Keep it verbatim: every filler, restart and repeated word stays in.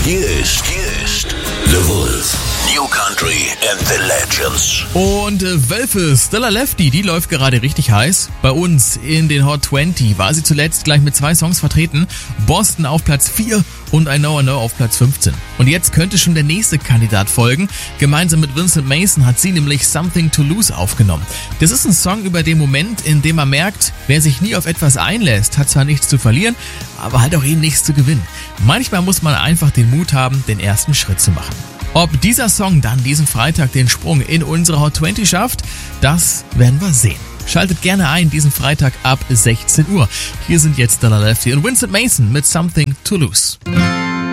Hier ist, hier ist The Wolf. New Country and the Legends. Und äh, Wölfe, Stella Lefty, die läuft gerade richtig heiß. Bei uns in den Hot zwanzig war sie zuletzt gleich mit zwei Songs vertreten. Boston auf Platz vier und I Know I Know auf Platz fünfzehn. Und jetzt könnte schon der nächste Kandidat folgen. Gemeinsam mit Vincent Mason hat sie nämlich Something to Lose aufgenommen. Das ist ein Song über den Moment, in dem man merkt, wer sich nie auf etwas einlässt, hat zwar nichts zu verlieren, aber halt auch eben nichts zu gewinnen. Manchmal muss man einfach den Mut haben, den ersten Schritt zu machen. Ob dieser Song dann diesen Freitag den Sprung in unsere Hot zwanzig schafft, das werden wir sehen. Schaltet gerne ein diesen Freitag ab sechzehn Uhr. Hier sind jetzt Stella Lefty und Vincent Mason mit Something to Lose.